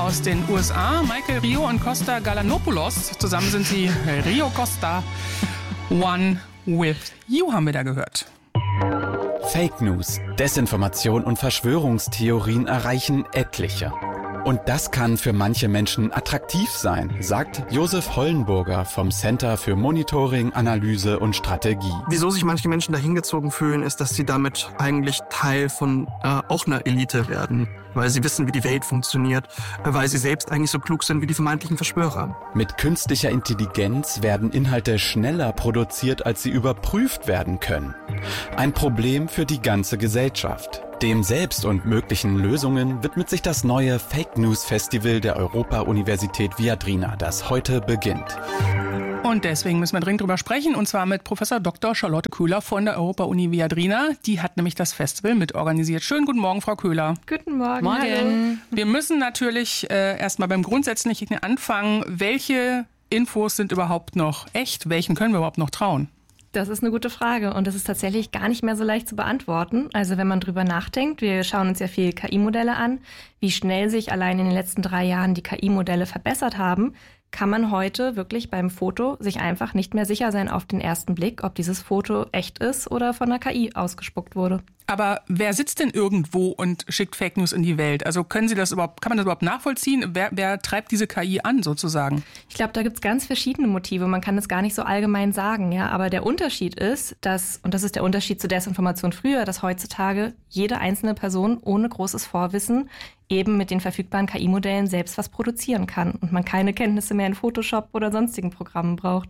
aus den USA. Michael Rio und Costa Galanopoulos. Zusammen sind sie Rio Costa. One with You haben wir da gehört. Fake News, Desinformation und Verschwörungstheorien erreichen etliche. Und das kann für manche Menschen attraktiv sein, sagt Josef Hollenburger vom Center für Monitoring, Analyse und Strategie. Wieso sich manche Menschen dahingezogen fühlen, ist, dass sie damit eigentlich Teil von auch einer Elite werden. Weil sie wissen, wie die Welt funktioniert, weil sie selbst eigentlich so klug sind wie die vermeintlichen Verschwörer. Mit künstlicher Intelligenz werden Inhalte schneller produziert, als sie überprüft werden können. Ein Problem für die ganze Gesellschaft. Dem Selbst und möglichen Lösungen widmet sich das neue Fake News Festival der Europa-Universität Viadrina, das heute beginnt. Und deswegen müssen wir dringend drüber sprechen, und zwar mit Professor Dr. Charlotte Köhler von der Europa-Uni Viadrina. Die hat nämlich das Festival mitorganisiert. Schönen guten Morgen, Frau Köhler. Guten Morgen. Morgen. Wir müssen natürlich erstmal beim Grundsätzlichen anfangen. Welche Infos sind überhaupt noch echt? Welchen können wir überhaupt noch trauen? Das ist eine gute Frage und das ist tatsächlich gar nicht mehr so leicht zu beantworten. Also wenn man drüber nachdenkt, wir schauen uns ja viel KI-Modelle an, wie schnell sich allein in den letzten 3 Jahren die KI-Modelle verbessert haben, kann man heute wirklich beim Foto sich einfach nicht mehr sicher sein auf den ersten Blick, ob dieses Foto echt ist oder von der KI ausgespuckt wurde. Aber wer sitzt denn irgendwo und schickt Fake News in die Welt? Also kann man das überhaupt nachvollziehen? Wer treibt diese KI an sozusagen? Ich glaube, da gibt es ganz verschiedene Motive. Man kann das gar nicht so allgemein sagen, ja. Aber der Unterschied ist, und das ist der Unterschied zur Desinformation früher, dass heutzutage jede einzelne Person ohne großes Vorwissen eben mit den verfügbaren KI-Modellen selbst was produzieren kann und man keine Kenntnisse mehr in Photoshop oder sonstigen Programmen braucht.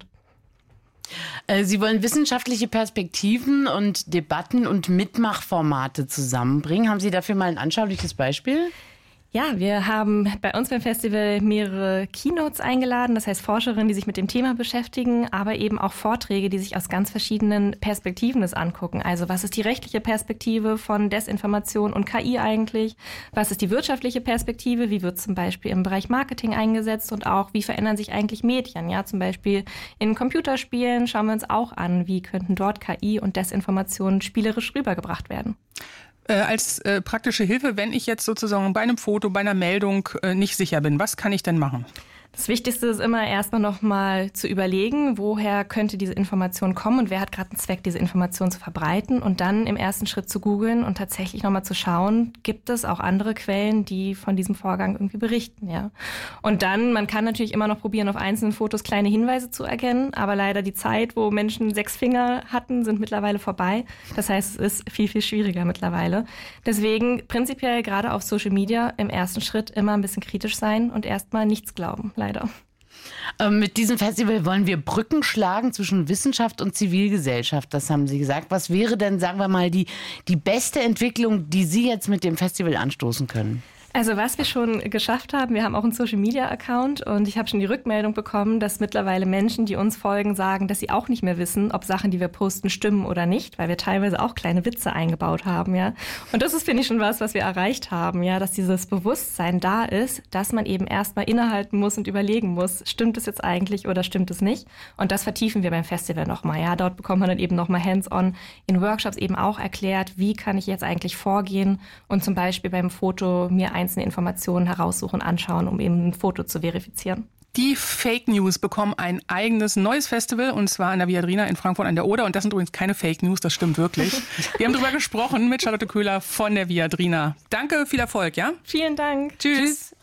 Sie wollen wissenschaftliche Perspektiven und Debatten und Mitmachformate zusammenbringen. Haben Sie dafür mal ein anschauliches Beispiel? Ja, wir haben bei uns beim Festival mehrere Keynotes eingeladen, das heißt Forscherinnen, die sich mit dem Thema beschäftigen, aber eben auch Vorträge, die sich aus ganz verschiedenen Perspektiven das angucken. Also was ist die rechtliche Perspektive von Desinformation und KI eigentlich? Was ist die wirtschaftliche Perspektive? Wie wird zum Beispiel im Bereich Marketing eingesetzt? Und auch, wie verändern sich eigentlich Medien? Ja, zum Beispiel in Computerspielen schauen wir uns auch an, wie könnten dort KI und Desinformation spielerisch rübergebracht werden. Als praktische Hilfe, wenn ich jetzt sozusagen bei einem Foto, bei einer Meldung nicht sicher bin, was kann ich denn machen? Das Wichtigste ist immer erstmal nochmal zu überlegen, woher könnte diese Information kommen und wer hat gerade einen Zweck, diese Information zu verbreiten und dann im ersten Schritt zu googeln und tatsächlich nochmal zu schauen, gibt es auch andere Quellen, die von diesem Vorgang irgendwie berichten, ja. Und dann, man kann natürlich immer noch probieren, auf einzelnen Fotos kleine Hinweise zu erkennen, aber leider die Zeit, wo Menschen 6 Finger hatten, sind mittlerweile vorbei. Das heißt, es ist viel, viel schwieriger mittlerweile. Deswegen prinzipiell gerade auf Social Media im ersten Schritt immer ein bisschen kritisch sein und erstmal nichts glauben, leider. Mit diesem Festival wollen wir Brücken schlagen zwischen Wissenschaft und Zivilgesellschaft, das haben Sie gesagt. Was wäre denn, sagen wir mal, die beste Entwicklung, die Sie jetzt mit dem Festival anstoßen können? Also was wir schon geschafft haben, wir haben auch einen Social-Media-Account und ich habe schon die Rückmeldung bekommen, dass mittlerweile Menschen, die uns folgen, sagen, dass sie auch nicht mehr wissen, ob Sachen, die wir posten, stimmen oder nicht, weil wir teilweise auch kleine Witze eingebaut haben, ja. Und das ist, finde ich, schon was wir erreicht haben, ja, dass dieses Bewusstsein da ist, dass man eben erstmal innehalten muss und überlegen muss, stimmt es jetzt eigentlich oder stimmt es nicht? Und das vertiefen wir beim Festival nochmal, ja. Dort bekommt man dann eben nochmal hands-on in Workshops eben auch erklärt, wie kann ich jetzt eigentlich vorgehen und zum Beispiel beim Foto mir einzelne Informationen heraussuchen, anschauen, um eben ein Foto zu verifizieren. Die Fake News bekommen ein eigenes neues Festival und zwar an der Viadrina in Frankfurt an der Oder. Und das sind übrigens keine Fake News, das stimmt wirklich. Wir haben darüber gesprochen mit Charlotte Köhler von der Viadrina. Danke, viel Erfolg, ja? Vielen Dank. Tschüss.